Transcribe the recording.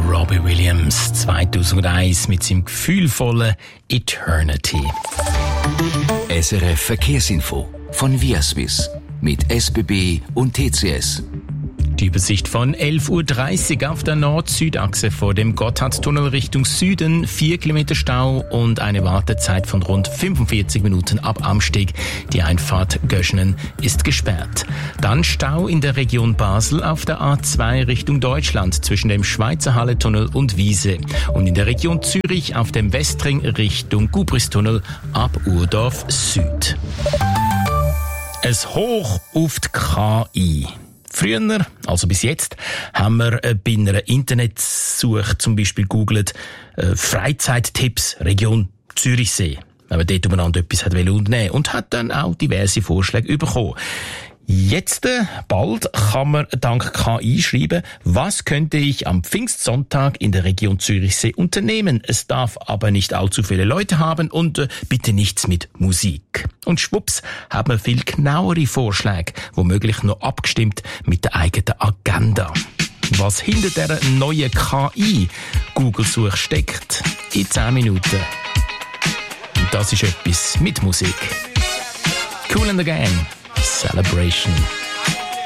Robbie Williams 2001 mit seinem gefühlvollen Eternity. SRF Verkehrsinfo von Viaswiss mit SBB und TCS. Die Übersicht von 11.30 Uhr auf der Nord-Süd-Achse vor dem Gotthardtunnel Richtung Süden. 4 Kilometer Stau und eine Wartezeit von rund 45 Minuten ab Amsteg. Die Einfahrt Göschenen ist gesperrt. Dann Stau in der Region Basel auf der A2 Richtung Deutschland zwischen dem Schweizer Halletunnel und Wiese. Und in der Region Zürich auf dem Westring Richtung Gubristunnel ab Urdorf Süd. Es Hoch auf die KI. Früher, also bis jetzt, haben wir bei einer Internetsuche zum Beispiel googelt Freizeittipps Region Zürichsee, wenn man dort umeinander etwas unternehmen und hat dann auch diverse Vorschläge bekommen. Jetzt, bald, kann man dank KI schreiben, was könnte ich am Pfingstsonntag in der Region Zürichsee unternehmen. Es darf aber nicht allzu viele Leute haben und bitte nichts mit Musik. Und schwupps, hat man viel genauere Vorschläge, womöglich noch abgestimmt mit der eigenen Agenda. Was hinter dieser neuen KI-Google-Suche steckt, in 10 Minuten. Und das ist etwas mit Musik. Kool and the Gang. Celebration.